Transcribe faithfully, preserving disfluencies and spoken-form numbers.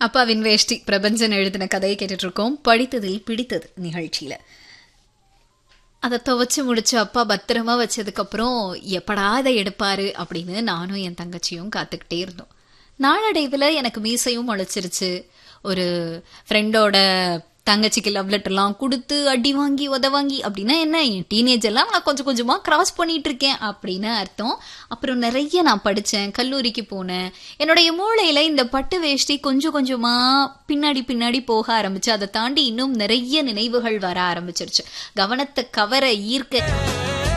அப்பாவின் வேஷ்டி பிரபஞ்சன் எழுதின கதையை கேட்டுட்டு இருக்கோம். படித்ததில் பிடித்தது நிகழ்ச்சியில அதை துவைச்சு முடிச்சு அப்பா பத்திரமா வச்சதுக்கப்புறம் எப்படா அதை எடுப்பாரு அப்படின்னு நானும் என் தங்கச்சியும் காத்துக்கிட்டே இருந்தோம். நாளடைவில் எனக்கு மீசையும் முளைச்சிருச்சு. ஒரு ஃப்ரெண்டோட தங்கச்சிக்கு லவ் லெட்டர்லாம் கொடுத்து அடி வாங்கி உத வாங்கி அப்படின்னா என்ன, என் டீனேஜ் எல்லாம் நான் கொஞ்சம் கொஞ்சமா கிராஸ் பண்ணிட்டு இருக்கேன் அப்படின்னு அர்த்தம். அப்புறம் நிறைய நான் படித்தேன், கல்லூரிக்கு போனேன். என்னுடைய மூளையில இந்த பட்டு வேஷ்டி கொஞ்சம் கொஞ்சமா பின்னாடி பின்னாடி போக ஆரம்பிச்சு, அதை தாண்டி இன்னும் நிறைய நினைவுகள் வர ஆரம்பிச்சிருச்சு. கவனத்தை கவர ஈர்க்க